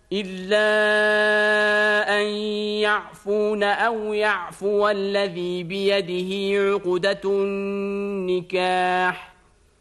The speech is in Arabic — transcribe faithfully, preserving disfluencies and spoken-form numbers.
إلا أن يعفون أو يعفو الذي بيده عقدة النكاح